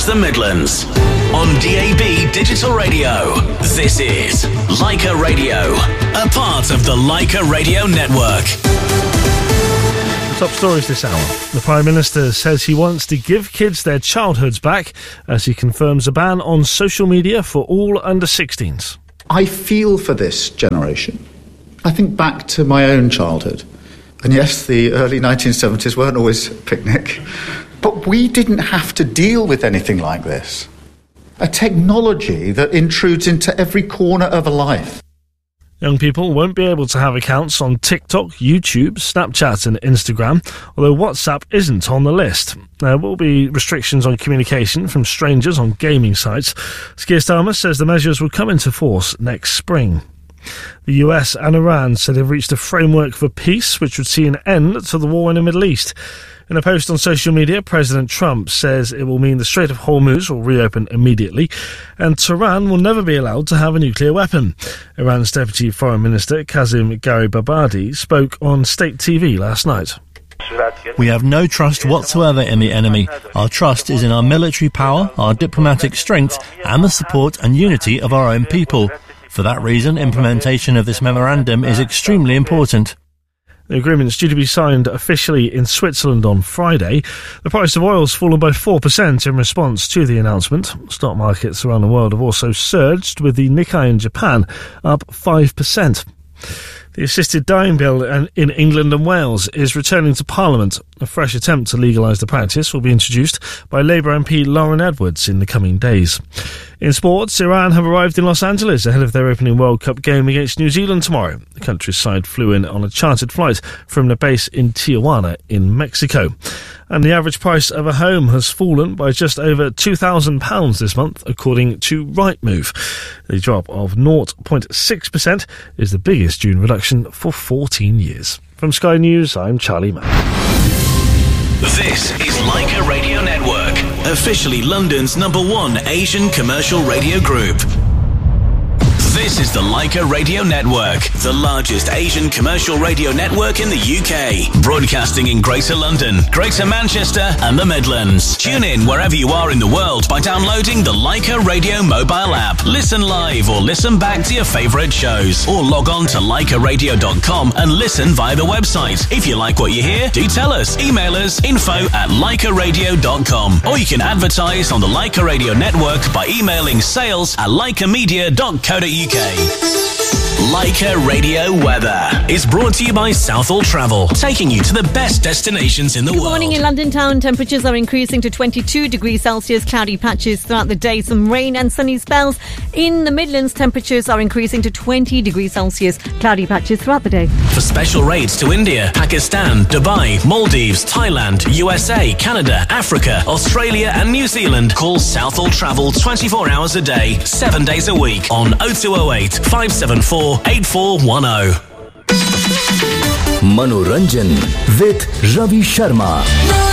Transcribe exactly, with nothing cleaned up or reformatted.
across the Midlands. On D A B Digital Radio, this is Leica Radio, a part of the Leica Radio Network. Top stories this hour. The Prime Minister says he wants to give kids their childhoods back as he confirms a ban on social media for all under sixteens. I feel for this generation. I think back to my own childhood. And yes, the early nineteen seventies weren't always a picnic. But we didn't have to deal with anything like this. A technology that intrudes into every corner of a life. Young people won't be able to have accounts on TikTok, YouTube, Snapchat and Instagram, although WhatsApp isn't on the list. There will be restrictions on communication from strangers on gaming sites. Keir Starmer says the measures will come into force next spring. The U S and Iran said they've reached a framework for peace which would see an end to the war in the Middle East. In a post on social media, President Trump says it will mean the Strait of Hormuz will reopen immediately and Tehran will never be allowed to have a nuclear weapon. Iran's Deputy Foreign Minister Kazim Garibabadi spoke on state T V last night. We have no trust whatsoever in the enemy. Our trust is in our military power, our diplomatic strength and the support and unity of our own people. For that reason, implementation of this memorandum is extremely important. The agreement is due to be signed officially in Switzerland on Friday. The price of oil has fallen by four percent in response to the announcement. Stock markets around the world have also surged, with the Nikkei in Japan up five percent. The assisted dying bill in England and Wales is returning to Parliament. A fresh attempt to legalise the practice will be introduced by Labour M P Lauren Edwards in the coming days. In sports, Iran have arrived in Los Angeles ahead of their opening World Cup game against New Zealand tomorrow. The country's side flew in on a chartered flight from the base in Tijuana in Mexico. And the average price of a home has fallen by just over two thousand pounds this month, according to Rightmove. The drop of zero point six percent is the biggest June reduction for fourteen years. From Sky News, I'm Charlie Mann. This is Leica Radio Network, officially London's number one Asian commercial radio group. This is the Leica Radio Network, the largest Asian commercial radio network in the U K. Broadcasting in Greater London, Greater Manchester and the Midlands. Tune in wherever you are in the world by downloading the Leica Radio mobile app. Listen live or listen back to your favourite shows. Or log on to leica radio dot com and listen via the website. If you like what you hear, do tell us. Email us info at leica radio dot com. Or you can advertise on the Leica Radio Network by emailing sales at leica media dot co dot uk. Leica Radio Weather is brought to you by Southall Travel, taking you to the best destinations in the Good world. Good morning in London town. Temperatures are increasing to twenty-two degrees Celsius. Cloudy patches throughout the day. Some rain and sunny spells. In the Midlands, temperatures are increasing to twenty degrees Celsius. Cloudy patches throughout the day. For special rates to India, Pakistan, Dubai, Maldives, Thailand, U S A, Canada, Africa, Australia and New Zealand, call Southall Travel twenty-four hours a day, seven days a week on oh two oh eight, five seven four, eight four one oh. Manoranjan with Ravi Sharma.